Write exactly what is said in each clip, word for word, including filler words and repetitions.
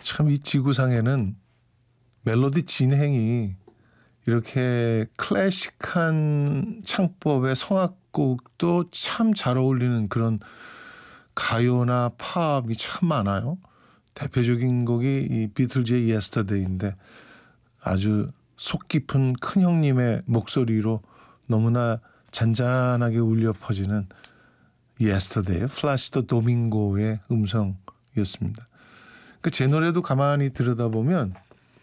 참 이 지구상에는 멜로디 진행이 이렇게 클래식한 창법의 성악곡도 참 잘 어울리는 그런 가요나 팝이 참 많아요. 대표적인 곡이 이 비틀즈의 Yesterday인데 아주 속 깊은 큰 형님의 목소리로 너무나 잔잔하게 울려 퍼지는 Yesterday, 플라시도 도밍고의 음성이었습니다. 그 제 노래도 가만히 들여다보면,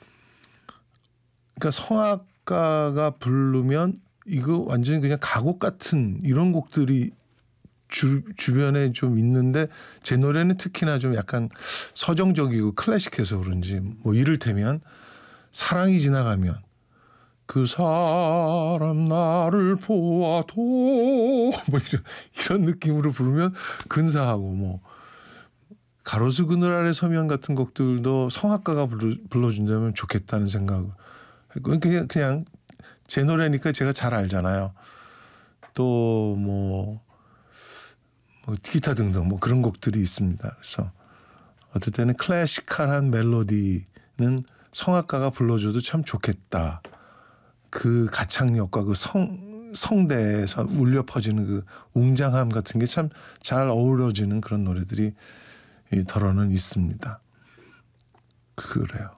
그러니까 성악가가 부르면 이거 완전히 그냥 가곡 같은 이런 곡들이 주, 주변에 좀 있는데 제 노래는 특히나 좀 약간 서정적이고 클래식해서 그런지 뭐 이를테면 사랑이 지나가면 그 사람 나를 보아도 뭐 이런, 이런 느낌으로 부르면 근사하고 뭐 가로수 그늘 아래 서면 같은 곡들도 성악가가 불러, 불러준다면 좋겠다는 생각을 했고 그냥, 그냥 제 노래니까 제가 잘 알잖아요. 또 뭐 뭐 기타 등등 뭐 그런 곡들이 있습니다. 그래서 어떨 때는 클래시컬한 멜로디는 성악가가 불러줘도 참 좋겠다. 그 가창력과 그 성, 성대에서 울려 퍼지는 그 웅장함 같은 게 참 잘 어우러지는 그런 노래들이 이 덜어는 있습니다. 그래요.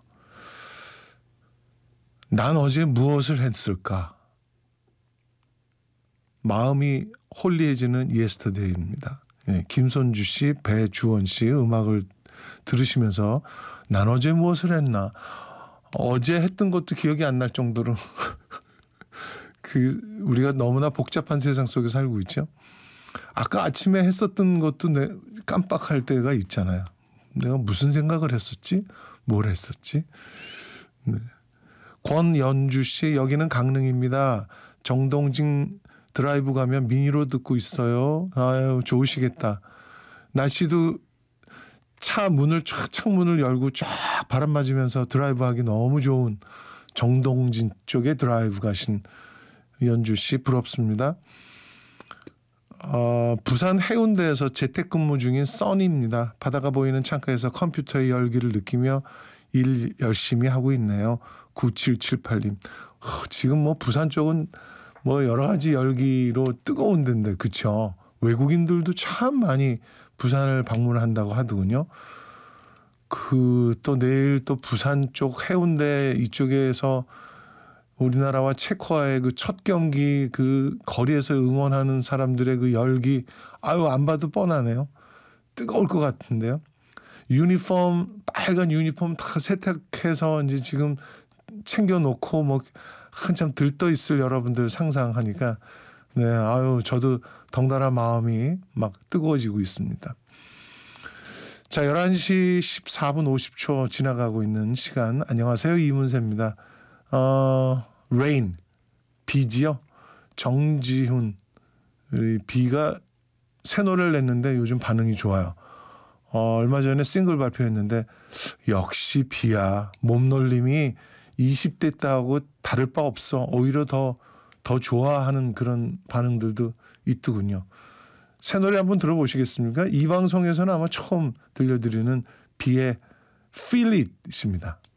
난 어제 무엇을 했을까? 마음이 홀리해지는 예스터데이입니다. 예, 김선주 씨, 배주원 씨의 음악을 들으시면서 난 어제 무엇을 했나? 어제 했던 것도 기억이 안 날 정도로 그 우리가 너무나 복잡한 세상 속에 살고 있죠. 아까 아침에 했었던 것도 내 깜빡할 때가 있잖아요. 내가 무슨 생각을 했었지? 뭘 했었지? 네. 권연주 씨, 여기는 강릉입니다. 정동진 드라이브 가면 미니로 듣고 있어요. 아유, 좋으시겠다. 날씨도 차 문을 쫙 창문을 열고 쫙 바람 맞으면서 드라이브 하기 너무 좋은 정동진 쪽에 드라이브 가신 연주 씨 부럽습니다. 어, 부산 해운대에서 재택근무 중인 써니입니다. 바다가 보이는 창가에서 컴퓨터의 열기를 느끼며 일 열심히 하고 있네요. 구칠칠팔 님. 어, 지금 뭐 부산 쪽은 뭐 여러 가지 열기로 뜨거운 데인데 그렇죠. 외국인들도 참 많이 부산을 방문한다고 하더군요. 그 또 내일 또 부산 쪽 해운대 이쪽에서 우리나라와 체코와의 그 첫 경기 그 거리에서 응원하는 사람들의 그 열기 아유 안 봐도 뻔하네요. 뜨거울 것 같은데요. 유니폼 빨간 유니폼 다 세탁해서 이제 지금 챙겨놓고 뭐 한참 들떠 있을 여러분들 상상하니까 네 아유 저도 덩달아 마음이 막 뜨거워지고 있습니다. 자 열한 시 십사 분 오십 초 지나가고 있는 시간. 안녕하세요 이문세입니다. 어, Rain 비지요. 정지훈 비가 새 노래를 냈는데 요즘 반응이 좋아요. 어, 얼마 전에 싱글 발표했는데 역시 비야. 몸놀림이 이십 대 때하고 다를 바 없어. 오히려 더, 더 좋아하는 그런 반응들도 있더군요. 새 노래 한번 들어보시겠습니까? 이 방송에서는 아마 처음 들려드리는 비의 Feel It입니다.